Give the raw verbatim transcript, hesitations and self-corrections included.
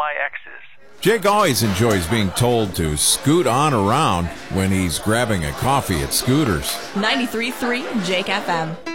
my exes. Jake always enjoys being told to scoot on around when he's grabbing a coffee at Scooters. ninety-three point three Jake F M.